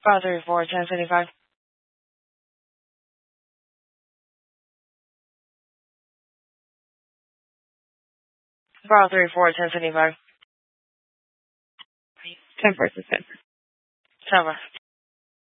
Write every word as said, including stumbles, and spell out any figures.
Five three four ten seventy five. Five three four ten seventy five. ten percent. Seven.